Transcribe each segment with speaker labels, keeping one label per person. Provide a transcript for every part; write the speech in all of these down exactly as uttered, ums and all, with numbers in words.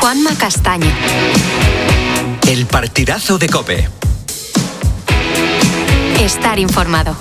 Speaker 1: Juanma Castaño.
Speaker 2: El partidazo de COPE.
Speaker 1: Estar informado.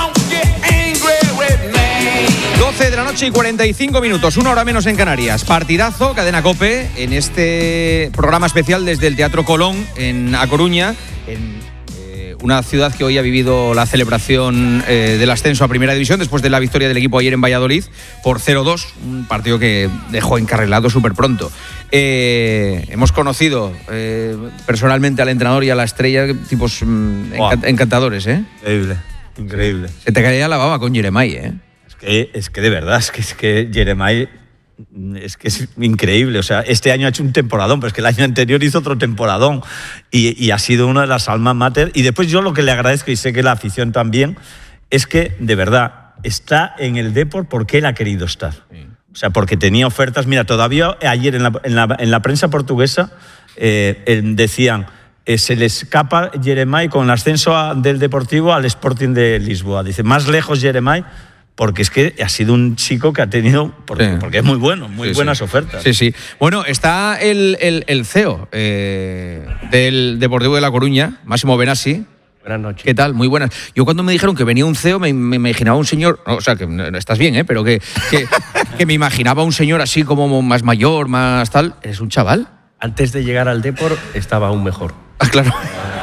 Speaker 3: doce de la noche y cuarenta y cinco minutos, una hora menos en Canarias. Partidazo, cadena COPE, en este programa especial desde el Teatro Colón, en A Coruña, en eh, una ciudad que hoy ha vivido la celebración eh, del ascenso a Primera División después de la victoria del equipo ayer en Valladolid por cero dos, un partido que dejó encarrilado súper pronto. Eh, hemos conocido eh, personalmente al entrenador y a la estrella, tipos mm,
Speaker 4: wow.
Speaker 3: encant- encantadores, ¿eh?
Speaker 4: Increíble, increíble.
Speaker 3: Se te caía la baba con Jeremai, ¿eh?
Speaker 4: Es que, es que de verdad, es que, es que Jeremai es que es increíble. O sea, este año ha hecho un temporadón, pero es que el año anterior hizo otro temporadón y, y ha sido una de las almas mater. Y después yo lo que le agradezco, y sé que la afición también, es que de verdad está en el Depor porque él ha querido estar. Sí. O sea, porque tenía ofertas. Mira, todavía ayer en la, en la, en la prensa portuguesa eh, eh, decían... Eh, se le escapa Jeremai con el ascenso a, del Deportivo al Sporting de Lisboa. Dice, más lejos Jeremai, porque es que ha sido un chico que ha tenido, porque, sí. porque es muy bueno, muy
Speaker 3: sí,
Speaker 4: buenas
Speaker 3: sí.
Speaker 4: ofertas.
Speaker 3: Sí, sí. Bueno, está el, el, el C E O eh, del Deportivo de La Coruña, Máximo Benassi.
Speaker 5: Buenas noches.
Speaker 3: ¿Qué tal? Muy buenas. Yo cuando me dijeron que venía un C E O me, me imaginaba un señor, no, o sea, que no, estás bien, ¿eh? Pero que, que, que me imaginaba un señor así como más mayor, más tal. ¿Eres un chaval?
Speaker 5: Antes de llegar al Depor estaba aún mejor.
Speaker 3: Ah, claro.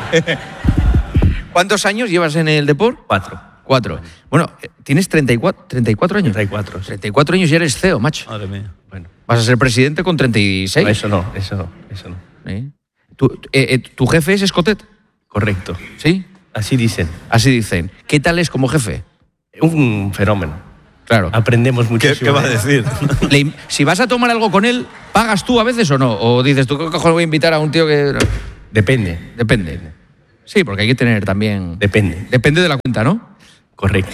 Speaker 3: ¿Cuántos años llevas en el Depor?
Speaker 5: Cuatro.
Speaker 3: Cuatro. Bueno, ¿tienes treinta y cuatro, treinta y cuatro años?
Speaker 5: treinta y cuatro. Sí.
Speaker 3: treinta y cuatro años y eres C E O, macho.
Speaker 4: Madre mía.
Speaker 5: Bueno.
Speaker 3: ¿Vas a ser presidente con treinta y seis?
Speaker 5: No, eso no, eso no, eso no.
Speaker 3: ¿Eh? ¿Tu, eh, eh, ¿Tu jefe es Escotet?
Speaker 5: Correcto.
Speaker 3: ¿Sí?
Speaker 5: Así dicen.
Speaker 3: Así dicen. ¿Qué tal es como jefe?
Speaker 5: Un fenómeno.
Speaker 3: Claro.
Speaker 5: Aprendemos muchísimo.
Speaker 4: ¿Qué, qué va a decir?
Speaker 3: Le, si vas a tomar algo con él, ¿pagas tú a veces o no? ¿O dices, tú qué cojones voy a invitar a un tío que...?
Speaker 5: Depende.
Speaker 3: Depende. Sí, porque hay que tener también...
Speaker 5: Depende.
Speaker 3: Depende de la cuenta, ¿no?
Speaker 5: Correcto.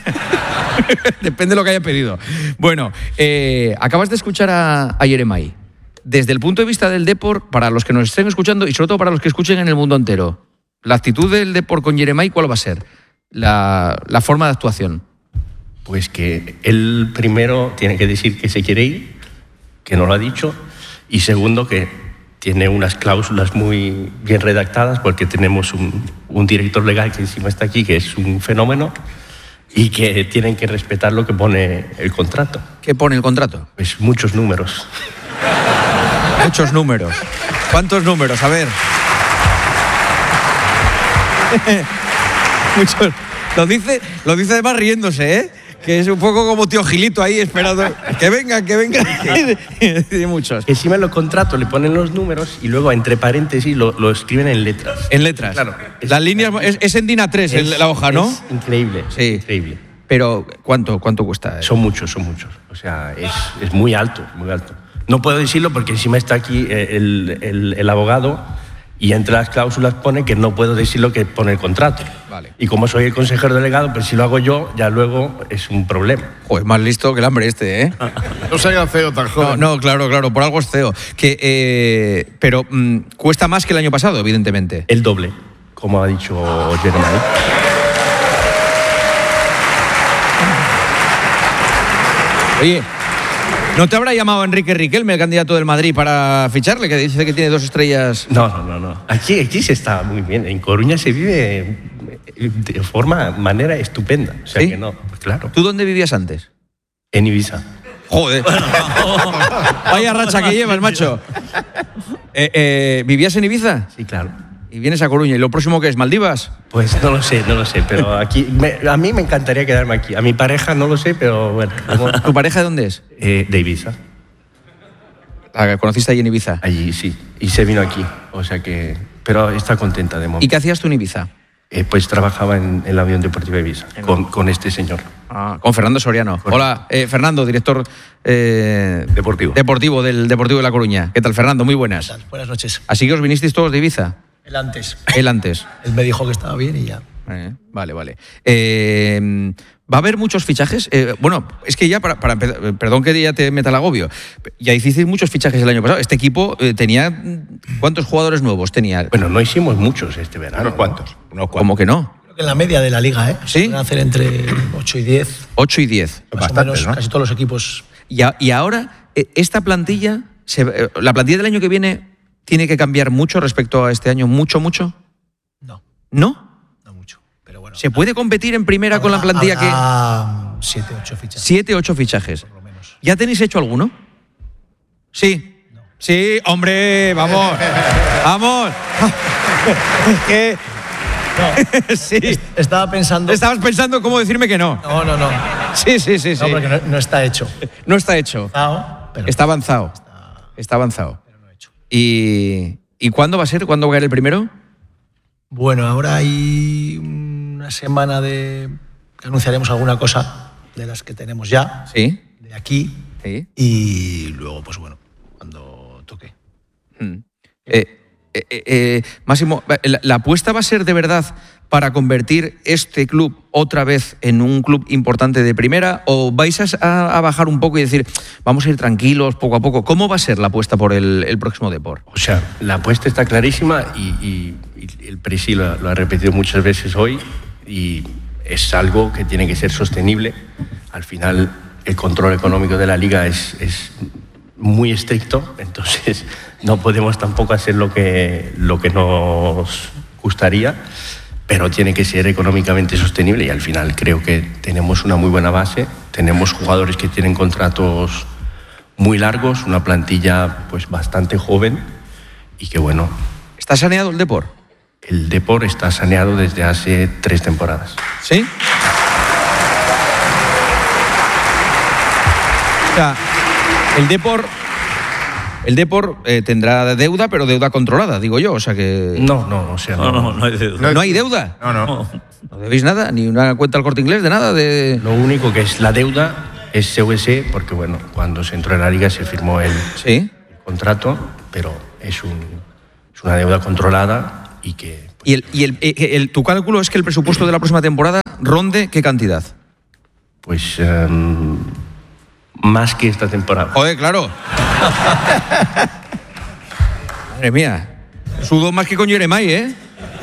Speaker 3: Depende de lo que haya pedido. Bueno, eh, acabas de escuchar a, a Jeremai. Desde el punto de vista del Depor, para los que nos estén escuchando y sobre todo para los que escuchen en el mundo entero, la actitud del Depor con Jeremai, ¿cuál va a ser? La, la forma de actuación.
Speaker 5: Pues que él primero tiene que decir que se quiere ir, que no lo ha dicho, y segundo que tiene unas cláusulas muy bien redactadas porque tenemos un, un director legal que encima está aquí, que es un fenómeno, y que tienen que respetar lo que pone el contrato.
Speaker 3: ¿Qué pone el contrato?
Speaker 5: Pues muchos números.
Speaker 3: Muchos números. ¿Cuántos números? A ver. Muchos. Lo dice, lo dice además riéndose, ¿eh? Que es un poco como tío Gilito ahí esperando que vengan, que vengan. Y muchos.
Speaker 5: Encima en los contratos le ponen los números y luego entre paréntesis lo, lo escriben en letras.
Speaker 3: En letras.
Speaker 5: Claro.
Speaker 3: Las líneas es, es en DIN A tres es, la hoja, ¿no?
Speaker 5: Es increíble.
Speaker 3: Sí.
Speaker 5: Increíble.
Speaker 3: Pero ¿cuánto, cuánto cuesta?
Speaker 5: Son muchos, son muchos. O sea, es, es muy alto, muy alto. No puedo decirlo porque encima está aquí el, el, el abogado y entre las cláusulas pone que no puedo decir lo que pone el contrato.
Speaker 3: Vale.
Speaker 5: Y como soy el consejero delegado, pero si lo hago yo, ya luego es un problema.
Speaker 3: Joder, más listo que el hambre este, ¿eh?
Speaker 6: No se haya C E O tan joven.
Speaker 3: No, no, claro, claro, por algo es C E O. Que, eh, pero mmm, cuesta más que el año pasado, evidentemente.
Speaker 5: El doble, como ha dicho Jeremai.
Speaker 3: Oye, ¿no te habrá llamado Enrique Riquelme, el candidato del Madrid, para ficharle? Que dice que tiene dos estrellas.
Speaker 5: No, no, no, no. Aquí, aquí se está muy bien. En Coruña se vive de forma, manera estupenda. O sea
Speaker 3: ¿Sí?
Speaker 5: que no, claro.
Speaker 3: ¿Tú dónde vivías antes?
Speaker 5: En Ibiza.
Speaker 3: Joder. Vaya racha que llevas, macho. Eh, eh, ¿Vivías en Ibiza?
Speaker 5: Sí, claro.
Speaker 3: Y vienes a Coruña. ¿Y lo próximo qué es? ¿Maldivas?
Speaker 5: Pues no lo sé, no lo sé, pero aquí me, a mí me encantaría quedarme aquí. A mi pareja no lo sé, pero bueno. Como,
Speaker 3: ¿Tu pareja de dónde es?
Speaker 5: eh, de Ibiza.
Speaker 3: La que conociste allí en Ibiza.
Speaker 5: Allí sí. Y se vino aquí. O sea que. Pero está contenta de momento.
Speaker 3: ¿Y qué hacías tú en Ibiza?
Speaker 5: Eh, pues trabajaba en, en el avión deportivo de Ibiza con, con este señor.
Speaker 3: Ah, con Fernando Soriano. Correcto. Hola, eh, Fernando, director eh,
Speaker 7: deportivo.
Speaker 3: deportivo del Deportivo de La Coruña. ¿Qué tal, Fernando? Muy buenas.
Speaker 8: ¿Qué tal? Buenas noches.
Speaker 3: Así que os vinisteis todos de Ibiza.
Speaker 8: El antes.
Speaker 3: El antes.
Speaker 8: Él me dijo que estaba bien y ya.
Speaker 3: Eh, vale, vale. Eh, ¿Va a haber muchos fichajes? Eh, bueno, es que ya para, para empezar, perdón que ya te meta el agobio, ya hicisteis muchos fichajes el año pasado. Este equipo eh, tenía... ¿Cuántos jugadores nuevos tenía?
Speaker 5: Bueno, no hicimos muchos este verano.
Speaker 7: ¿Unos cuantos?
Speaker 5: ¿no?
Speaker 3: ¿Cómo que no?
Speaker 8: Creo que en la media de la liga, ¿eh?
Speaker 3: ¿Sí?
Speaker 8: Van a hacer entre ocho y diez.
Speaker 3: ocho y diez.
Speaker 8: Más
Speaker 7: Bastante,
Speaker 8: o menos,
Speaker 7: ¿no?
Speaker 8: casi todos los equipos.
Speaker 3: Y, a, y ahora, esta plantilla, Se, ¿La plantilla del año que viene tiene que cambiar mucho respecto a este año? ¿Mucho, mucho?
Speaker 8: No.
Speaker 3: ¿No?
Speaker 8: No mucho. Pero bueno.
Speaker 3: ¿Se puede competir en primera con la plantilla que...?
Speaker 8: Ah, siete, ocho fichajes.
Speaker 3: Siete, ocho fichajes.
Speaker 8: Por lo menos.
Speaker 3: ¿Ya tenéis hecho alguno? Sí.
Speaker 8: No.
Speaker 3: Sí, hombre, vamos. Vamos. ¿Qué?
Speaker 8: No.
Speaker 3: Sí.
Speaker 8: Estaba pensando.
Speaker 3: Estabas pensando cómo decirme que no.
Speaker 8: No, no, no.
Speaker 3: Sí, sí, sí, sí.
Speaker 8: No, porque no, no está hecho.
Speaker 3: No está hecho.
Speaker 8: Está, pero
Speaker 3: Está avanzado. Está avanzado.
Speaker 8: pero no hecho.
Speaker 3: ¿Y, ¿Y cuándo va a ser? ¿Cuándo va a caer el primero?
Speaker 8: Bueno, ahora hay una semana de que anunciaremos alguna cosa de las que tenemos ya,
Speaker 3: Sí.
Speaker 8: de aquí,
Speaker 3: Sí.
Speaker 8: y luego, pues bueno, cuando toque.
Speaker 3: Mm. Eh, eh, eh, Máximo, ¿la, la apuesta va a ser de verdad para convertir este club otra vez en un club importante de primera o vais a, a bajar un poco y decir, vamos a ir tranquilos, poco a poco? ¿Cómo va a ser la apuesta por el, el próximo Depor?
Speaker 5: O sea, la apuesta está clarísima y, y- y el Presi lo, lo ha repetido muchas veces hoy y es algo que tiene que ser sostenible. Al final, el control económico de la liga es, es muy estricto, entonces no podemos tampoco hacer lo que, lo que nos gustaría, pero tiene que ser económicamente sostenible y al final creo que tenemos una muy buena base, tenemos jugadores que tienen contratos muy largos, una plantilla pues bastante joven y que bueno,
Speaker 3: ¿Está saneado el Depor?
Speaker 5: el Depor está saneado desde hace tres temporadas.
Speaker 3: ¿Sí? O sea, el Depor, el Depor eh, tendrá deuda, pero deuda controlada, digo yo. O sea que...
Speaker 5: No, no, o sea,
Speaker 4: No, no, no hay deuda.
Speaker 3: ¿No hay deuda?
Speaker 6: No, no.
Speaker 3: ¿No debéis nada? ¿Ni una cuenta al Corte Inglés de nada? De...
Speaker 5: Lo único que es la deuda es C V C, porque bueno, cuando se entró en la liga se firmó el
Speaker 3: Sí.
Speaker 5: contrato, pero es, un, es una deuda controlada y que...
Speaker 3: ¿Y, el, y el, el- el- tu cálculo es que el presupuesto de la próxima temporada ronde qué cantidad?
Speaker 5: Pues em, más que esta temporada.
Speaker 3: Joder, claro. Madre mía. Sudo más que con Jeremai, ¿eh?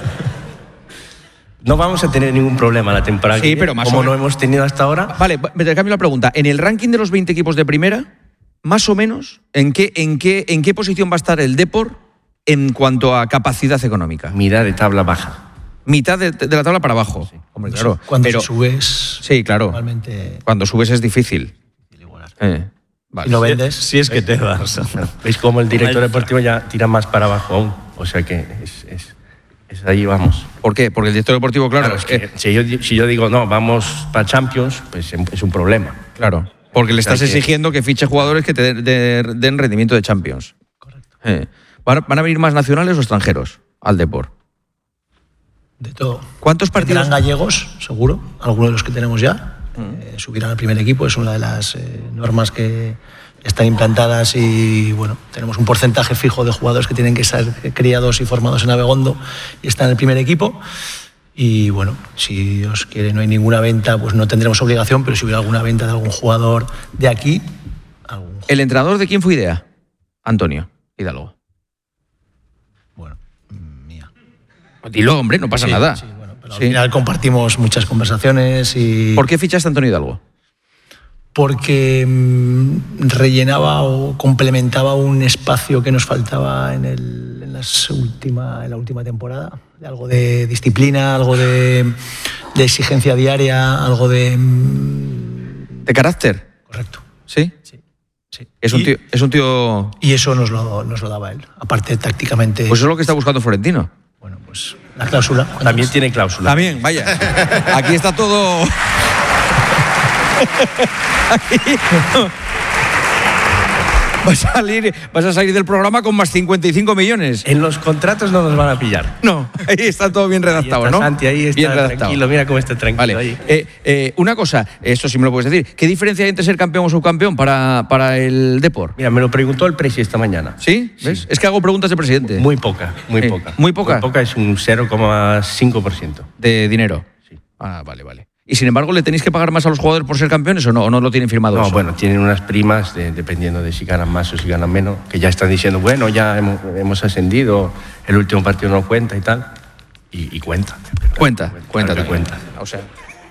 Speaker 5: No vamos a tener ningún problema la temporada
Speaker 3: Sí,
Speaker 5: que viene,
Speaker 3: pero más o
Speaker 5: como
Speaker 3: menos.
Speaker 5: no hemos tenido hasta ahora.
Speaker 3: Vale, me te cambio la pregunta. En el ranking de los veinte equipos de primera, más o menos, ¿en qué, en qué, en qué posición va a estar el Depor en cuanto a capacidad económica?
Speaker 5: Mitad de tabla baja.
Speaker 3: Mitad de, de la tabla para abajo. Hombre, claro.
Speaker 8: Cuando
Speaker 3: pero,
Speaker 8: te subes,
Speaker 3: Sí, claro.
Speaker 8: normalmente
Speaker 3: Cuando subes es difícil.
Speaker 8: igualar.
Speaker 3: Eh, vale.
Speaker 8: Y no vendes.
Speaker 4: Si es que te vas.
Speaker 5: ¿Veis cómo el director deportivo ya tira más para abajo aún? O sea que es, es, es ahí vamos.
Speaker 3: ¿Por qué? Porque el director deportivo, claro,
Speaker 5: Claro, es que
Speaker 3: eh,
Speaker 5: si, yo, si yo digo, no, vamos para Champions, pues es un problema.
Speaker 3: claro, porque le estás
Speaker 5: O sea que-
Speaker 3: exigiendo que fiche jugadores que te den, de- den rendimiento de Champions.
Speaker 8: Correcto.
Speaker 3: Eh, ¿Van, van a venir más nacionales o extranjeros al Depor?
Speaker 8: De todo.
Speaker 3: ¿Cuántos partidos?
Speaker 8: Vendrán gallegos, seguro, algunos de los que tenemos ya. Eh, subirán al primer equipo, es una de las eh, normas que están implantadas y bueno, tenemos un porcentaje fijo de jugadores que tienen que estar criados y formados en Abegondo y están en el primer equipo. Y bueno, si Dios quiere, no hay ninguna venta, pues no tendremos obligación, pero si hubiera alguna venta de algún jugador de aquí, algún
Speaker 3: ¿El entrenador de quién fue idea? Antonio Hidalgo.
Speaker 8: bueno, mía.
Speaker 3: Dilo, hombre, no pasa
Speaker 8: Sí,
Speaker 3: nada.
Speaker 8: sí, bueno, pero
Speaker 3: Sí.
Speaker 8: al final compartimos muchas conversaciones y...
Speaker 3: ¿Por qué fichaste a Antonio Hidalgo?
Speaker 8: Porque mm, rellenaba o complementaba un espacio que nos faltaba en, el, en, las última, en la última temporada. Algo de disciplina, algo de, de exigencia diaria, algo de... mm,
Speaker 3: ¿De carácter?
Speaker 8: correcto.
Speaker 3: ¿Sí?
Speaker 8: Sí, sí.
Speaker 3: Es un
Speaker 8: Y-
Speaker 3: tío... Es un tío...
Speaker 8: Y eso nos lo, nos lo daba él. Aparte, tácticamente...
Speaker 3: Pues eso es lo que está buscando Florentino.
Speaker 8: bueno, pues la cláusula.
Speaker 5: También tiene cláusula.
Speaker 3: También, vaya. Aquí está todo... Aquí... Vas a, salir, vas a salir del programa con más cincuenta y cinco millones.
Speaker 5: En los contratos no nos van a pillar.
Speaker 3: No, ahí está todo bien
Speaker 5: Ahí
Speaker 3: redactado,
Speaker 5: está
Speaker 3: ¿no?
Speaker 5: Santi, ahí está
Speaker 3: bien redactado.
Speaker 5: tranquilo, mira cómo está tranquilo
Speaker 3: Vale.
Speaker 5: ahí.
Speaker 3: Eh, eh, una cosa, esto sí me lo puedes decir. ¿Qué diferencia hay entre ser campeón o subcampeón para, para el Depor?
Speaker 5: Mira, me lo preguntó el Presi esta mañana.
Speaker 3: ¿Sí? ¿Ves? Es que hago preguntas de presidente.
Speaker 5: Muy poca, muy
Speaker 3: Sí.
Speaker 5: poca.
Speaker 3: ¿Muy poca?
Speaker 5: Muy poca es un cero coma cinco por ciento.
Speaker 3: De dinero.
Speaker 5: Sí.
Speaker 3: Ah, vale, vale. Y sin embargo, ¿le tenéis que pagar más a los jugadores por ser campeones o no? ¿O no lo tienen firmado
Speaker 5: No,
Speaker 3: eso?
Speaker 5: bueno, tienen unas primas, de- dependiendo de si ganan más o si ganan menos, que ya están diciendo, bueno, ya hemos, hemos ascendido, el último partido no cuenta y tal. Y, y cuenta.
Speaker 3: Cuenta,
Speaker 5: Claro
Speaker 3: cuenta
Speaker 5: que
Speaker 3: también.
Speaker 5: cuenta.
Speaker 3: O sea,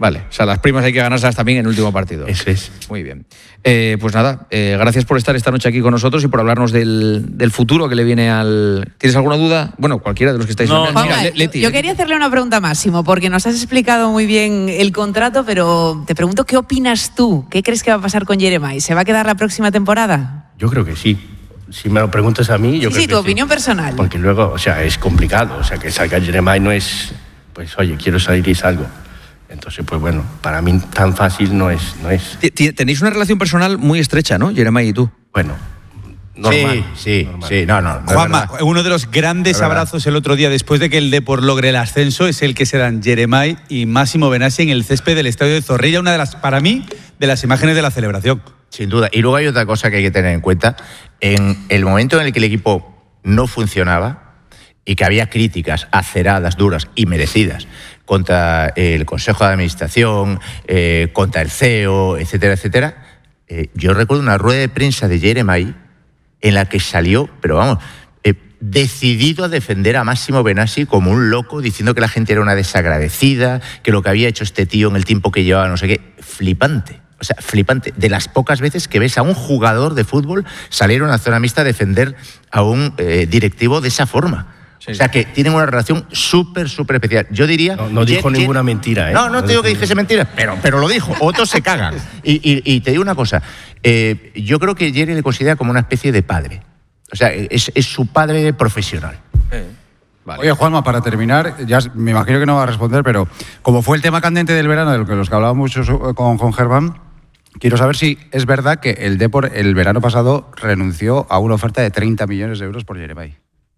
Speaker 3: Vale, o sea, las primas hay que ganárselas también en el último partido.
Speaker 5: Eso es.
Speaker 3: Muy bien. Eh, pues nada, eh, gracias por estar esta noche aquí con nosotros y por hablarnos del, del futuro que le viene al... ¿Tienes alguna duda? Bueno, cualquiera de los que estáis...
Speaker 4: No,
Speaker 3: en...
Speaker 4: no.
Speaker 3: Mira,
Speaker 7: Juanma,
Speaker 3: Leti,
Speaker 7: yo
Speaker 3: Leti.
Speaker 7: quería hacerle una pregunta a Máximo, porque nos has explicado muy bien el contrato, pero te pregunto, ¿qué opinas tú? ¿Qué crees que va a pasar con Jeremai? ¿Se va a quedar la próxima temporada?
Speaker 5: Yo creo que sí. Si me lo preguntas a mí, yo
Speaker 7: Sí,
Speaker 5: creo
Speaker 7: sí,
Speaker 5: que
Speaker 7: tu opinión personal.
Speaker 5: Porque luego, o sea, es complicado. O sea, que salga Jeremai no es, pues, oye, quiero salir y salgo. Entonces, pues bueno, para mí tan fácil no es. No es.
Speaker 3: Tenéis una relación personal muy estrecha, ¿no, Jeremai y tú?
Speaker 5: Bueno, normal.
Speaker 9: Sí, sí,
Speaker 5: normal.
Speaker 9: sí, no, no. no
Speaker 10: Juanma,
Speaker 9: es verdad.
Speaker 10: uno de los grandes
Speaker 9: Es verdad.
Speaker 10: abrazos el otro día después de que el Depor logre el ascenso es el que se dan Jeremai y Máximo Benassi en el césped del estadio de Zorrilla, una de las, para mí, de las imágenes de la celebración.
Speaker 9: Sin duda. Y luego hay otra cosa que hay que tener en cuenta. En el momento en el que el equipo no funcionaba y que había críticas aceradas, duras y merecidas contra el Consejo de Administración, eh, contra el C E O, etcétera, etcétera, eh, yo recuerdo una rueda de prensa de Jeremai en la que salió, pero vamos, eh, decidido a defender a Máximo Benassi como un loco, diciendo que la gente era una desagradecida, que lo que había hecho este tío en el tiempo que llevaba, no sé qué, flipante. O sea, flipante. De las pocas veces que ves a un jugador de fútbol salir a una zona mixta a defender a un eh, directivo de esa forma.
Speaker 3: Sí,
Speaker 9: o sea,
Speaker 3: sí.
Speaker 9: que tienen una relación súper, súper especial. Yo diría...
Speaker 5: No, no dijo
Speaker 9: Jer-
Speaker 5: ninguna mentira, ¿eh?
Speaker 9: No, no,
Speaker 5: No
Speaker 9: te digo
Speaker 5: dijo
Speaker 9: que dijese mentiras, pero, pero lo dijo. Otros se cagan. Y, y, y te digo una cosa. Eh, yo creo que Jerry le considera como una especie de padre. O sea, es, es su padre profesional.
Speaker 3: Vale.
Speaker 11: Oye, Juanma, para terminar, ya me imagino que no va a responder, pero como fue el tema candente del verano, de lo que los que hablábamos mucho con, con Germán, quiero saber si es verdad que el Depor el verano pasado renunció a una oferta de treinta millones de euros por Jeremai.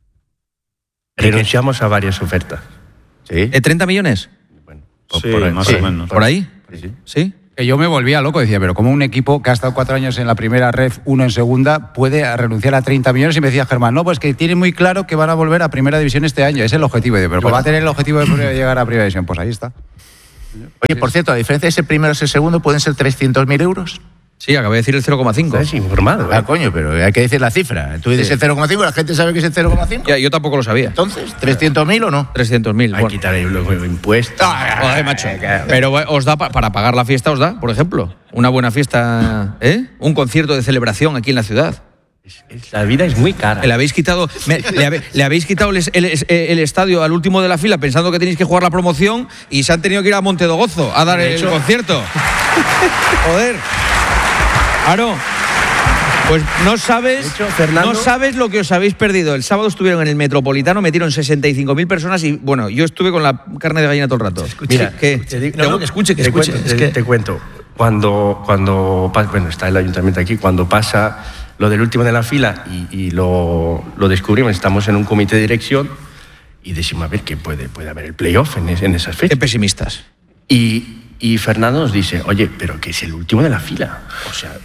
Speaker 5: Renunciamos a varias ofertas.
Speaker 9: ¿Sí?
Speaker 3: ¿De treinta millones?
Speaker 5: Bueno,
Speaker 4: Sí,
Speaker 5: por ahí.
Speaker 4: más
Speaker 9: Sí.
Speaker 4: o menos.
Speaker 3: ¿Por ahí?
Speaker 9: Sí.
Speaker 3: ¿Sí?
Speaker 11: Que yo me volvía loco, decía, pero como un equipo que ha estado cuatro años en la primera ref, uno en segunda, puede renunciar a treinta millones. Y me decía Germán, no, pues que tiene muy claro que van a volver a primera división este año, es el objetivo. Y digo, pero
Speaker 9: Bueno.
Speaker 11: va a tener el objetivo de llegar a primera división, pues ahí está.
Speaker 9: Oye, por cierto, a diferencia de ese primero y ese segundo, ¿pueden ser trescientos mil euros?
Speaker 3: Sí, acabé de decir el cero coma cinco.
Speaker 5: Es informado, ¿eh?
Speaker 9: Ah, coño, pero hay que decir la cifra. Tú dices
Speaker 3: Sí.
Speaker 9: el cero coma cinco, la gente sabe que es el cero coma cinco.
Speaker 3: Ya, yo tampoco lo sabía.
Speaker 9: Entonces, ¿trescientos mil o no?
Speaker 3: trescientos mil.
Speaker 5: Hay que quitar ahí luego los impuestos.
Speaker 3: Joder, macho. Pero eh, os da pa- para pagar la fiesta, os da, por ejemplo, una buena fiesta, ¿eh? Un concierto de celebración aquí en la ciudad.
Speaker 5: La vida es muy cara.
Speaker 3: Le habéis quitado, me- le, habe- le habéis quitado el, el- el estadio al último de la fila pensando que tenéis que jugar la promoción y se han tenido que ir a Monte do Gozo a dar el concierto. Joder. Claro. Pues no sabes,
Speaker 5: De hecho, Fernando-
Speaker 3: no sabes lo que os habéis perdido. El sábado estuvieron en el Metropolitano, metieron sesenta y cinco mil personas y, bueno, yo estuve con la carne de gallina todo el rato.
Speaker 5: Mira,
Speaker 3: ¿qué?
Speaker 5: te digo-
Speaker 8: No, no, que escuche, que
Speaker 5: te
Speaker 8: escuche,
Speaker 5: Cuento,
Speaker 8: es
Speaker 5: te,
Speaker 8: que-
Speaker 5: te cuento. Cuando, cuando pa- bueno, está el ayuntamiento aquí, cuando pasa lo del último de la fila y, y lo, lo descubrimos, estamos en un comité de dirección y decimos, a ver, que puede, puede haber el playoff en, es- en esas
Speaker 3: Qué
Speaker 5: fechas.
Speaker 3: pesimistas.
Speaker 5: Y, y Fernando nos dice, oye, pero que es el último de la fila. O sea,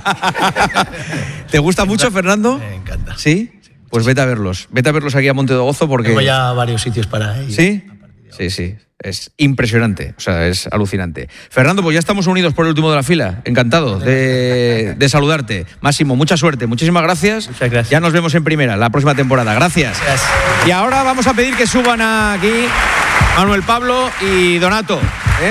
Speaker 3: ¿Te gusta mucho, Fernando?
Speaker 8: Me encanta.
Speaker 3: ¿Sí? Pues vete a verlos. Vete a verlos aquí a Monte do Gozo porque...
Speaker 8: Tengo ya varios sitios para ir.
Speaker 3: ¿Sí? Sí, sí. Es impresionante. O sea, es alucinante. Fernando, pues ya estamos unidos por el último de la fila. Encantado de, de saludarte. Máximo, mucha suerte. Muchísimas gracias.
Speaker 5: Muchas gracias.
Speaker 3: Ya nos vemos en primera, la próxima temporada. Gracias.
Speaker 8: Gracias.
Speaker 3: Y ahora vamos a pedir que suban aquí Manuel Pablo y Donato. ¿eh?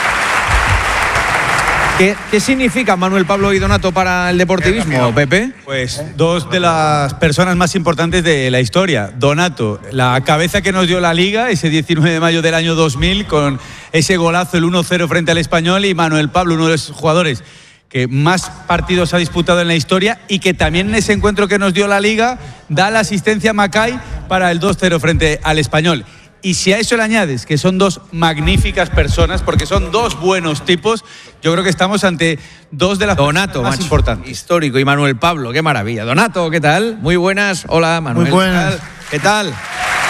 Speaker 3: ¿Qué, ¿Qué significa Manuel Pablo y Donato para el deportivismo, Pepe?
Speaker 10: Pues dos de las personas más importantes de la historia. Donato, la cabeza que nos dio la Liga ese diecinueve de mayo del año dos mil con ese golazo, el uno cero frente al Español, y Manuel Pablo, uno de los jugadores que más partidos ha disputado en la historia y que también en ese encuentro que nos dio la Liga da la asistencia a Macay para el dos cero frente al Español. Y si a eso le añades que son dos magníficas personas, porque son dos buenos tipos, yo creo que estamos ante dos de las
Speaker 3: Donato,
Speaker 10: personas más
Speaker 3: macho,
Speaker 10: importantes.
Speaker 3: histórico, y Manuel Pablo, qué maravilla. Donato, ¿qué tal? Muy buenas. Hola, Manuel.
Speaker 6: Muy buenas.
Speaker 3: ¿Qué tal? ¿Qué tal?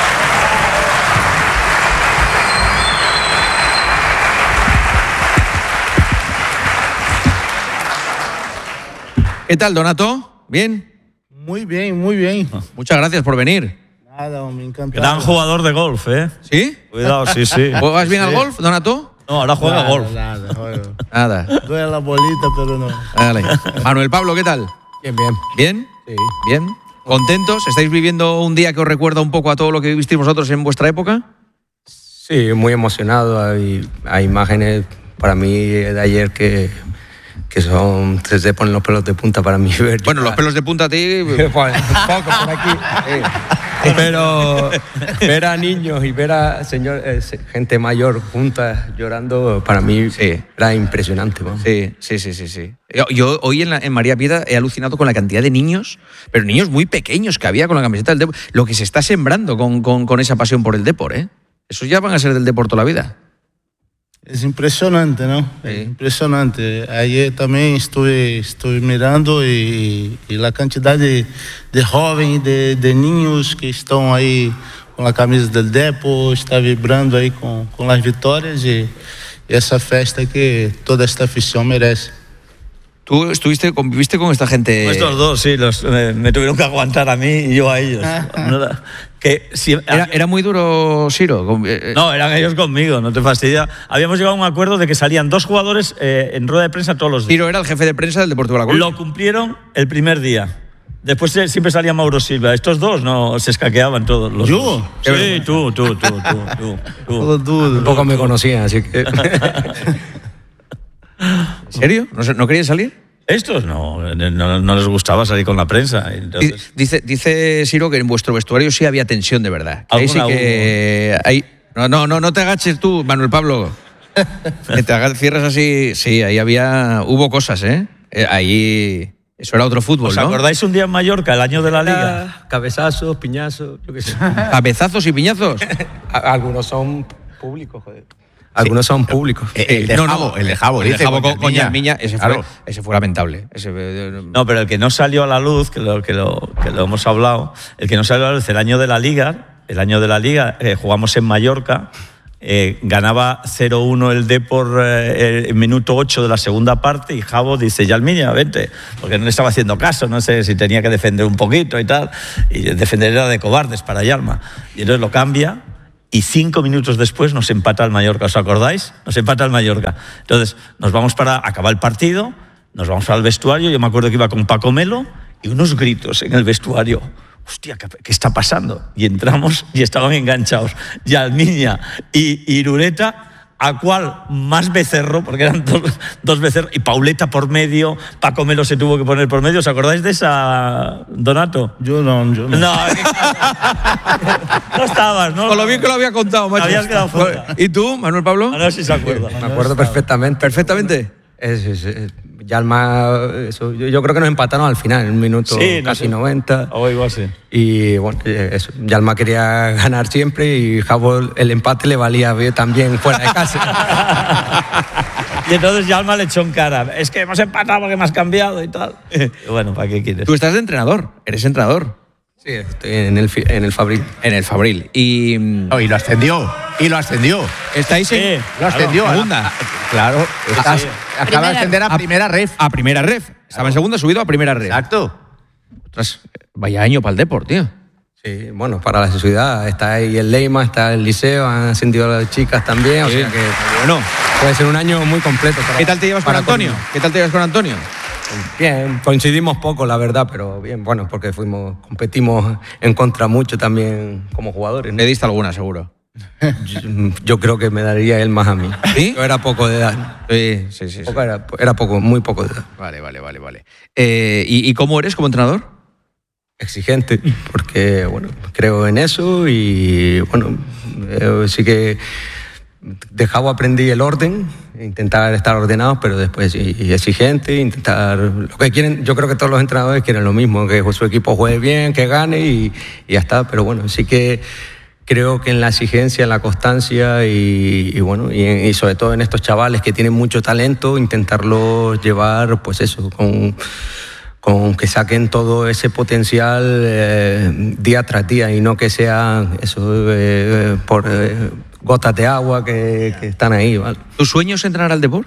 Speaker 3: ¿Qué tal, Donato? ¿Bien?
Speaker 6: Muy bien, muy bien.
Speaker 3: Muchas gracias por venir.
Speaker 6: Nada, me encanta.
Speaker 4: Gran jugador de golf, ¿eh?
Speaker 3: ¿Sí?
Speaker 4: Cuidado, sí, sí.
Speaker 3: ¿Juegas bien al golf, Donato?
Speaker 4: No, ahora juega
Speaker 6: Nada,
Speaker 4: golf.
Speaker 6: Nada, juego.
Speaker 3: Nada.
Speaker 6: Duele la bolita, pero no.
Speaker 3: Vale. Manuel Pablo, ¿qué tal?
Speaker 8: Bien, bien.
Speaker 3: ¿Bien?
Speaker 8: Sí.
Speaker 3: ¿Bien? ¿Contentos? ¿Estáis viviendo un día que os recuerda un poco a todo lo que vivisteis vosotros en vuestra época?
Speaker 12: Sí, muy emocionado. Hay, hay imágenes para mí de ayer que, que son, se te ponen los pelos de punta para mí ver.
Speaker 3: Bueno, los pelos de punta a ti.
Speaker 12: Pues, un poco por aquí. Sí. Pero ver a niños y ver a señor, eh, gente mayor juntas llorando, para mí sí. Era impresionante. ¿no?
Speaker 3: Sí, sí, sí, sí, sí. Yo, yo hoy en, la, en María Piedad he alucinado con la cantidad de niños, pero niños muy pequeños que había con la camiseta del Depor. Lo que se está sembrando con, con, con esa pasión por el Depor, ¿eh? Esos ya van a ser del Depor toda la vida.
Speaker 6: Es impresionante, ¿no? Sí. Es impresionante. Ayer también estuve, estuve mirando y, y la cantidad de, de jóvenes, de, de niños que están ahí con la camisa del Depor, está vibrando ahí con, con las victorias y, y esa fiesta que toda esta afición merece.
Speaker 3: ¿Tú estuviste, conviviste con esta gente?
Speaker 4: Pues estos dos, sí, los, me, me tuvieron que aguantar a mí y yo a ellos. No era, que si,
Speaker 3: ¿Era, ¿Era muy duro, Siro?
Speaker 4: No, eran ellos conmigo, no te fastidia. Habíamos llegado a un acuerdo de que salían dos jugadores eh, en rueda de prensa todos los días.
Speaker 3: Siro era el jefe de prensa del Deportivo La Coruña.
Speaker 4: Lo cumplieron el primer día. Después siempre salía Mauro Silva. Estos dos no se escaqueaban todos los
Speaker 6: ¿Yo?
Speaker 4: Dos. Sí, tú, tú, tú, tú, tú, tú.
Speaker 12: tú. Un poco me conocían, así que...
Speaker 3: ¿En serio? ¿No, ¿No querían salir?
Speaker 4: Estos no, no, no les gustaba salir con la prensa. Entonces...
Speaker 3: Dice, dice Siro que en vuestro vestuario sí había tensión de verdad. Ahí sí que hay... No, no, no, no te agaches tú, Manuel Pablo. Que te hagas, cierras así. Sí, ahí había... Hubo cosas, ¿eh? Ahí... Eso era otro fútbol,
Speaker 4: ¿os
Speaker 3: ¿no?
Speaker 4: ¿Os acordáis un día en Mallorca, el año de la Liga?
Speaker 12: Cabezazos, piñazos, yo qué sé.
Speaker 3: ¿Cabezazos y piñazos?
Speaker 12: Algunos son públicos, joder. Algunos son públicos.
Speaker 9: El de
Speaker 3: no,
Speaker 9: Jabo,
Speaker 3: no,
Speaker 9: el de Jabo,
Speaker 3: el de
Speaker 9: dice.
Speaker 3: Jabo con, con Miña, ese,
Speaker 9: claro.
Speaker 3: fue, ese fue lamentable. Ese,
Speaker 4: no, pero el que no salió a la luz, que lo, que, lo, que lo hemos hablado, el que no salió a la luz, el año de la Liga, el año de la Liga, eh, jugamos en Mallorca, eh, ganaba cero uno el Depor eh, en minuto ocho de la segunda parte y Jabo dice, Yalmiña, vente, porque no le estaba haciendo caso, no sé si tenía que defender un poquito y tal, y defender era de cobardes para Yalma. Y entonces lo cambia. Y cinco minutos después nos empata el Mallorca, ¿os acordáis? Nos empata el Mallorca. Entonces, nos vamos para acabar el partido, nos vamos al vestuario, yo me acuerdo que iba con Paco Melo, y unos gritos en el vestuario. Hostia, ¿qué, qué está pasando? Y entramos y estaban enganchados Yalmiña y Irureta, a cual más becerro, porque eran dos, dos becerros, y Pauleta por medio, Paco Melo se tuvo que poner por medio. ¿Os acordáis de esa, Donato?
Speaker 6: Yo no, yo no.
Speaker 4: No, no estabas, ¿no?
Speaker 3: Con lo bien que lo había contado, macho.
Speaker 4: Habías quedado fuera.
Speaker 3: ¿Y tú, Manuel Pablo?
Speaker 4: A ver si se acuerda.
Speaker 12: Me acuerdo perfectamente.
Speaker 3: ¿Perfectamente?
Speaker 12: Es, es, es, Yalma, eso, yo, yo creo que nos empataron al final, en un minuto
Speaker 4: sí, no
Speaker 12: casi
Speaker 4: sé.
Speaker 12: noventa.
Speaker 4: O igual sí.
Speaker 12: Y bueno, eso, Yalma quería ganar siempre y Jabo el empate le valía también fuera de casa.
Speaker 4: Y entonces Yalma le echó en cara. Es que hemos empatado porque me has cambiado y tal. Y bueno, ¿para qué quieres?
Speaker 3: Tú estás de entrenador, eres entrenador.
Speaker 12: Sí, estoy en el, en el Fabril.
Speaker 3: En el Fabril. Y,
Speaker 9: oh, y lo ascendió. Y lo ascendió.
Speaker 3: ¿Estáis en
Speaker 9: sí, lo ascendió?
Speaker 3: Claro, segunda.
Speaker 9: A, claro. Estás,
Speaker 3: sí.
Speaker 9: Acaba de ascender a, a primera ref.
Speaker 3: A primera ref. Estaba claro. en segunda, subido a primera ref.
Speaker 9: Exacto.
Speaker 3: Ostras, vaya año para el Depor, tío.
Speaker 12: Sí, bueno, para la ciudad. Está ahí el Leima, está el Liceo, han ascendido las chicas también. Sí. O sea que bueno, puede ser un año muy completo. Para,
Speaker 3: ¿Qué tal te llevas con Antonio? ¿Qué tal te llevas con Antonio?
Speaker 12: Bien, coincidimos poco, la verdad, pero bien, bueno, porque fuimos, competimos en contra mucho también como jugadores, ¿no?
Speaker 3: Le diste alguna, seguro.
Speaker 12: Yo, yo creo que me daría él más a mí.
Speaker 3: ¿Sí?
Speaker 12: Yo era poco de edad.
Speaker 3: Sí, sí, sí.
Speaker 12: Poco
Speaker 3: sí.
Speaker 12: Era, era poco, muy poco de edad.
Speaker 3: Vale, vale, vale, vale. Eh, ¿y, ¿Y cómo eres como entrenador?
Speaker 12: Exigente, porque, bueno, creo en eso y, bueno, eh, sí que de Jabo aprendí el orden, intentar estar ordenados, pero después y, y exigente, intentar lo que quieren. Yo creo que todos los entrenadores quieren lo mismo, que su equipo juegue bien, que gane y, y ya está. Pero bueno, sí que creo que en la exigencia, en la constancia y, y bueno, y, y sobre todo en estos chavales que tienen mucho talento, intentarlos llevar, pues eso, con con que saquen todo ese potencial eh, día tras día y no que sea eso eh, por eh, gotas de agua que, que están ahí, ¿vale?
Speaker 3: ¿Tu sueño es entrenar al Depor?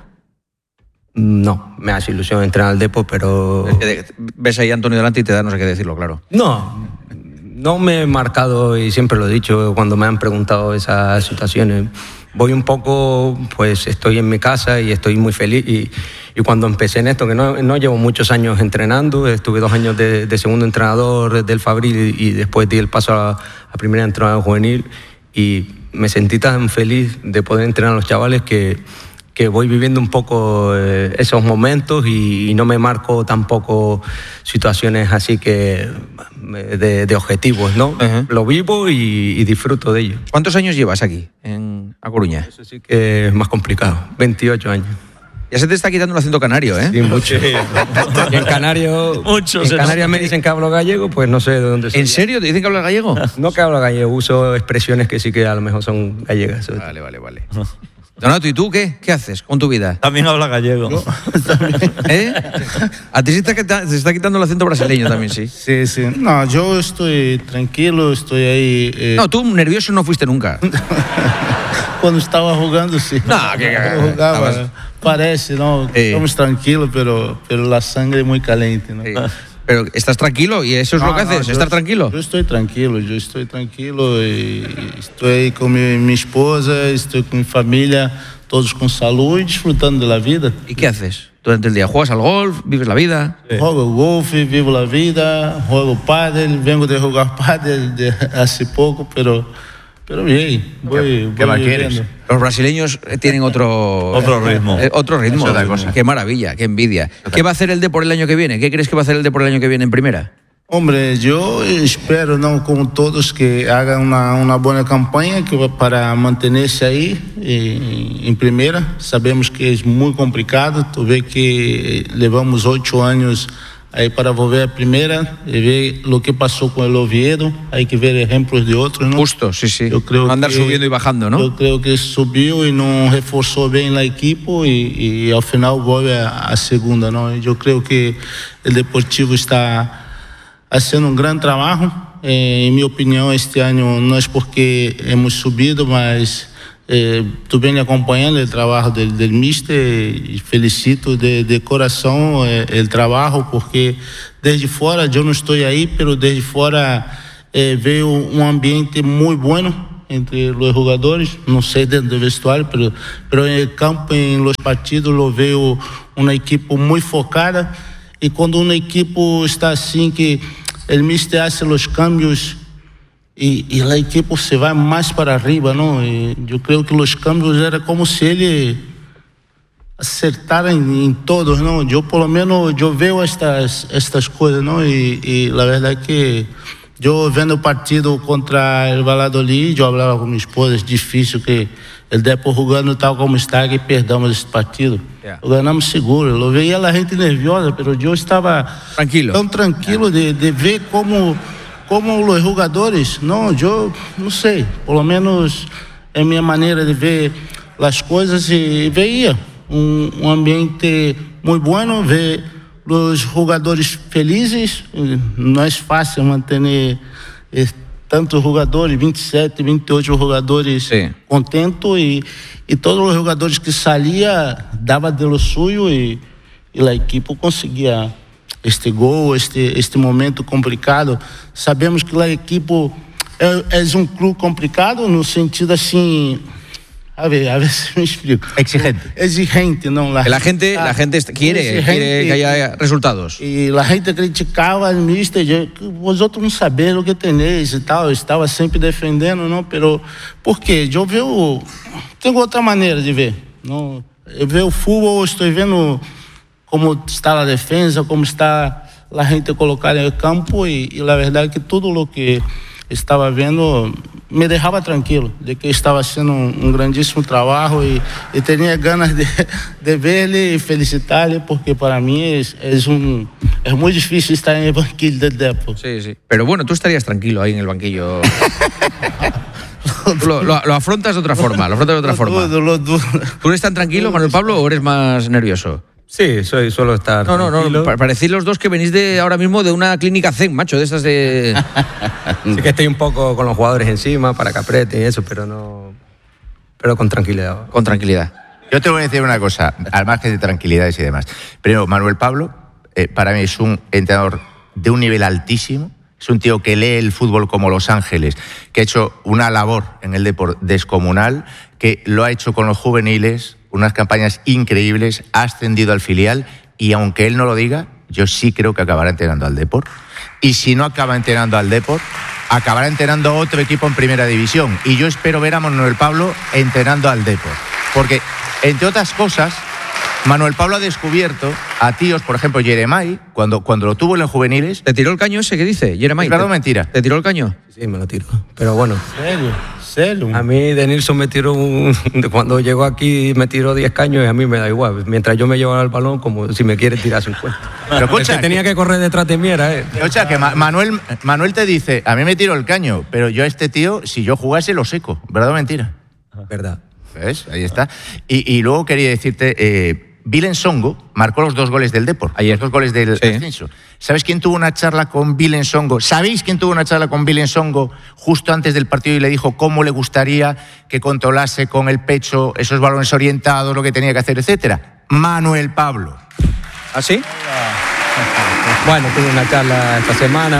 Speaker 12: No, me hace ilusión entrenar al Depor, pero...
Speaker 3: Ves ahí a Antonio delante y te da no sé qué decirlo, claro.
Speaker 12: No, no me he marcado y siempre lo he dicho cuando me han preguntado esas situaciones. Voy un poco, pues estoy en mi casa y estoy muy feliz y, y cuando empecé en esto, que no, no llevo muchos años entrenando, estuve dos años de, de segundo entrenador del Fabril y, y después di el paso a, a primer entrenador juvenil y me sentí tan feliz de poder entrenar a los chavales que, que voy viviendo un poco eh, esos momentos y, y no me marco tampoco situaciones así que de, de objetivos, ¿no? Uh-huh. Lo vivo y, y disfruto de ello.
Speaker 3: ¿Cuántos años llevas aquí, en A Coruña?
Speaker 12: Eso sí que es más complicado, veintiocho años.
Speaker 3: Ya se te está quitando el acento canario, ¿eh?
Speaker 12: Sí, mucho. Sí. Y en Canario,
Speaker 3: Muchos,
Speaker 12: en Canarias me dicen que hablo gallego, pues no sé de dónde soy.
Speaker 3: ¿En serio te dicen que hablas gallego?
Speaker 12: No que hablo gallego, uso expresiones que sí que a lo mejor son gallegas.
Speaker 3: Vale, vale, vale. Donato, ¿y tú qué? ¿Qué haces con tu vida?
Speaker 4: También habla gallego. ¿No?
Speaker 3: ¿Eh? A ti se está, se está quitando el acento brasileño también, sí.
Speaker 6: Sí, sí. No, yo estoy tranquilo, estoy ahí. Eh...
Speaker 3: No, tú nervioso no fuiste nunca.
Speaker 6: Cuando estaba jugando, sí.
Speaker 3: No, que
Speaker 6: jugaba. Estabas... Parece, ¿no? Sí. Estamos tranquilos, pero, pero la sangre es muy caliente, ¿no?
Speaker 3: Sí. Pero estás tranquilo y eso es no, lo que no, haces, estar tranquilo.
Speaker 6: Yo estoy tranquilo, yo estoy tranquilo y estoy ahí con mi, mi esposa, estoy con mi familia, todos con salud y disfrutando de la vida.
Speaker 3: ¿Y qué haces durante el día? ¿Juegas al golf? ¿Vives la vida?
Speaker 6: Sí. Juego golf, vivo la vida, juego pádel, vengo de jugar pádel de hace poco, pero... Pero bien, voy,
Speaker 3: ¿Qué,
Speaker 6: voy
Speaker 3: ¿qué quieres? Los brasileños tienen otro,
Speaker 4: otro ritmo.
Speaker 3: Eh, otro ritmo. Otra cosa. Qué maravilla, qué envidia. ¿Qué va a hacer el Depor el año que viene? ¿Qué crees que va a hacer el Depor el año que viene en primera?
Speaker 6: Hombre, yo espero, ¿no? Como todos, que hagan una, una buena campaña que para mantenerse ahí en, en primera. Sabemos que es muy complicado. Tú ves que llevamos ocho años ahí para volver a primera y ver lo que pasó con el Oviedo. Hay que ver ejemplos de otros, ¿no?
Speaker 3: Justo, sí, sí.
Speaker 6: Yo creo
Speaker 3: andar
Speaker 6: que,
Speaker 3: subiendo y bajando, ¿no?
Speaker 6: Yo creo que subió y no reforzó bien el equipo y, y al final vuelve a, a segunda, ¿no? Yo creo que el Deportivo está haciendo un gran trabajo. Eh, en mi opinión, este año no es porque hemos subido, mas... Eh, tú vienes acompañando el trabajo del, del míster y felicito de, de corazón eh, el trabajo, porque desde fuera, yo no estoy ahí, pero desde fuera eh, veo un ambiente muy bueno entre los jugadores, no sé dentro del vestuario, pero, pero en el campo, en los partidos, lo veo una equipo muy focada, y cuando un equipo está así, que el míster hace los cambios Y, y el equipo se va más para arriba, ¿no? Y yo creo que los cambios era como si él acertara en, en todos, ¿no? Yo por lo menos yo veo estas, estas cosas, ¿no? Y, y la verdad que yo viendo el partido contra el Valladolid, yo hablaba con mi esposa, es difícil que el Depor jugando tal como está, que perdamos esse partido. Yeah. Lo ganamos seguro. Lo veía la gente nerviosa, pero yo estaba
Speaker 3: tranquilo.
Speaker 6: Tan tranquilo yeah. de, de ver como... como los jugadores, no, yo no sé, por lo menos en mi manera de ver las cosas, y veía un, un ambiente muy bueno, ver los jugadores felizes. No es fácil mantener eh, tantos jugadores, veintisiete, veintiocho jugadores sí. contentos, y, y todos los jugadores que salían daban de lo suyo, y, y la equipo conseguía este gol, este, este momento complicado. Sabemos que a equipe é, é um clube complicado no sentido assim, a ver, a ver si me explico.
Speaker 3: Exigente.
Speaker 6: Exigente, não.
Speaker 3: La, la gente, la gente quiere, quiere que haya resultados.
Speaker 6: E a gente criticava o mister, vosotros não saberam o que tenéis e tal. Eu estava sempre defendendo, não, pero por quê? Eu vejo, tenho outra maneira de ver, não. Eu vejo o futebol, estou vendo como está a defesa, como está a gente colocada no campo, e, e a verdade é que tudo o que estava vendo me deixava tranquilo, de que estava sendo um, um grandíssimo trabalho, e, e tinha ganas de, de ver-lhe e felicitar-lhe, porque para mim é, é, um, é muito difícil estar no banquillo del Depor.
Speaker 3: Sí, sí. Pero bueno, tú estarías tranquilo ahí en el banquillo. Lo, lo, lo afrontas de otra forma, lo afrontas de otra
Speaker 6: lo
Speaker 3: forma.
Speaker 6: Dudo, lo dudo.
Speaker 3: ¿Tú eres tan tranquilo, Manuel Pablo, o eres más nervioso?
Speaker 12: Sí, soy, suelo estar
Speaker 3: No, no,
Speaker 12: tranquilo.
Speaker 3: no, parecéis los dos que venís de ahora mismo de una clínica Zen, macho, de esas de...
Speaker 12: Sí que estoy un poco con los jugadores encima para que aprieten y eso, pero no... Pero con tranquilidad.
Speaker 3: Con tranquilidad.
Speaker 9: Yo te voy a decir una cosa, al margen de tranquilidades y demás. Primero, Manuel Pablo, eh, para mí es un entrenador de un nivel altísimo. Es un tío que lee el fútbol como Los Ángeles, que ha hecho una labor en el Depor descomunal, que lo ha hecho con los juveniles, unas campañas increíbles, ha ascendido al filial, y aunque él no lo diga, yo sí creo que acabará entrenando al Depor. Y si no acaba entrenando al Depor, acabará entrenando a otro equipo en primera división. Y yo espero ver a Manuel Pablo entrenando al Depor, porque entre otras cosas, Manuel Pablo ha descubierto a tíos, por ejemplo, Jeremai, cuando, cuando lo tuvo en los juveniles.
Speaker 3: ¿Te tiró el caño ese que dice, Jeremai?
Speaker 9: ¿Es verdad o mentira?
Speaker 3: ¿Te tiró el caño?
Speaker 12: Sí, me lo tiró. Pero bueno.
Speaker 6: ¿Serio? ¿Serio?
Speaker 12: A mí Denilson me tiró un... Cuando llegó aquí me tiró diez caños y a mí me da igual. Mientras yo me llevaba el balón, como si me quiere tirar cincuenta.
Speaker 9: Pero escucha,
Speaker 12: el que tenía que correr detrás de mí era él.
Speaker 9: O sea, que Ma- Manuel, Manuel te dice, a mí me tiró el caño, pero yo a este tío, si yo jugase, lo seco. ¿Verdad o mentira?
Speaker 12: Verdad.
Speaker 9: ¿Ves? Ahí está. Y, y luego quería decirte, eh, Vilen Songo marcó los dos goles del Depor, ayer, los dos goles del
Speaker 3: sí.
Speaker 9: ascenso. ¿Sabes quién tuvo una charla con Vilen Songo? ¿Sabéis quién tuvo una charla con Vilen Songo justo antes del partido y le dijo cómo le gustaría que controlase con el pecho esos balones orientados, lo que tenía que hacer, etcétera? Manuel Pablo.
Speaker 3: ¿Ah, sí?
Speaker 12: Bueno, tuve una charla esta semana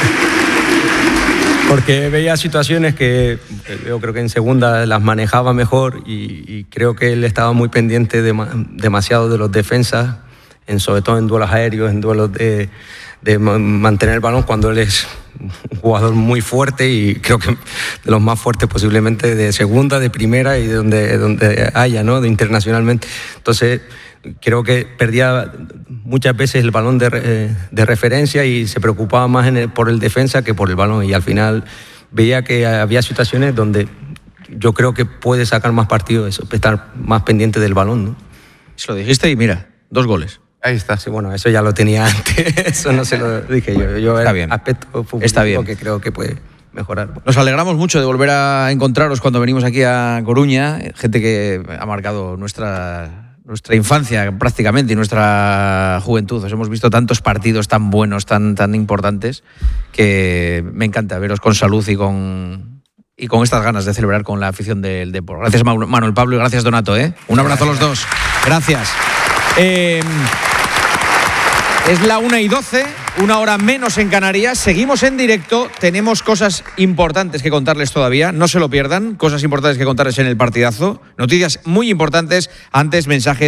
Speaker 12: porque veía situaciones que yo creo que en segunda las manejaba mejor y, y creo que él estaba muy pendiente de, demasiado de los defensas, en, sobre todo en duelos aéreos, en duelos de, de mantener el balón cuando él es un jugador muy fuerte y creo que de los más fuertes posiblemente de segunda, de primera y de donde, donde haya, ¿no? De internacionalmente. Entonces creo que perdía muchas veces el balón de, de referencia y se preocupaba más en el, por el defensa que por el balón y al final veía que había situaciones donde yo creo que puede sacar más partido eso, estar más pendiente del balón, ¿no?
Speaker 3: Se lo dijiste y mira, dos goles.
Speaker 9: Ahí está.
Speaker 12: Sí, bueno, eso ya lo tenía antes, eso no se lo dije yo. Yo
Speaker 3: Está
Speaker 12: era
Speaker 3: bien.
Speaker 12: aspecto
Speaker 3: Está bien.
Speaker 12: que creo que puede mejorar.
Speaker 3: Nos alegramos mucho de volver a encontraros cuando venimos aquí a Coruña, gente que ha marcado nuestra... nuestra infancia prácticamente y nuestra juventud. Os hemos visto tantos partidos tan buenos, tan, tan importantes, que me encanta veros con salud y con, y con estas ganas de celebrar con la afición del Depor. Gracias Manuel Pablo y gracias Donato, ¿eh? Un abrazo a los dos. Gracias. Eh, es la una y doce, una hora menos en Canarias. Seguimos en directo. Tenemos cosas importantes que contarles todavía. No se lo pierdan. Cosas importantes que contarles en el partidazo. Noticias muy importantes. Antes, mensaje